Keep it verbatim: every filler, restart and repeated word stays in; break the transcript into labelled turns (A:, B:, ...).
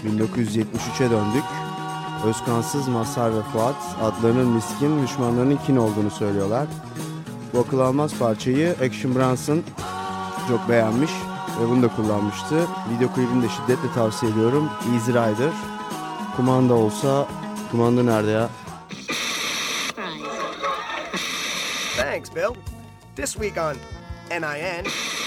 A: bin dokuz yüz yetmiş üçe döndük. Özkansız Mazhar ve Fuat adlarının miskin, düşmanlarının kin olduğunu söylüyorlar. Bu akıl almaz parçayı Action Bronson çok beğenmiş ve bunu da kullanmıştı. Video klibini de şiddetle tavsiye ediyorum. Easy Rider. Kumanda olsa, kumanda nerede ya?
B: Thanks, Bill. This week on N I N...